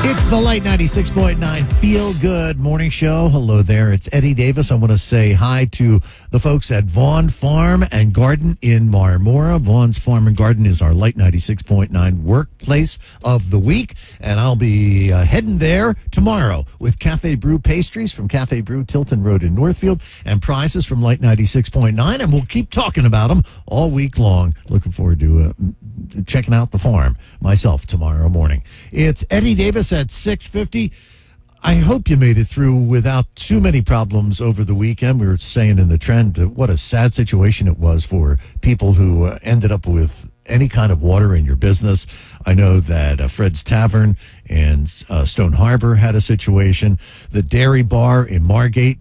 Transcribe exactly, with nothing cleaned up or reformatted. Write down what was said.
It's the Light ninety-six point nine Feel Good Morning Show. Hello there. It's Eddie Davis. I want to say hi to the folks at Vaughn Farm and Garden in Marmora. Vaughn's Farm and Garden is our Light ninety-six point nine workplace of the week, and I'll be uh, heading there tomorrow with Cafe Brew pastries from Cafe Brew, Tilton Road in Northfield, and prizes from Light ninety-six point nine, and we'll keep talking about them all week long. Looking forward to uh, checking out the farm myself tomorrow morning. It's Eddie Davis at six fifty. I hope you made it through without too many problems over the weekend. We were saying in the trend uh, what a sad situation it was for people who uh, ended up with any kind of water in your business. I know that uh, Fred's Tavern and uh, Stone Harbor had a situation. The Dairy Bar in Margate